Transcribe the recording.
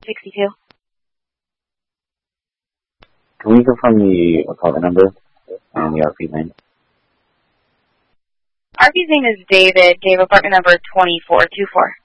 62. Can we confirm the apartment number and the RP's name? RP's name is David. Dave, apartment number 2424.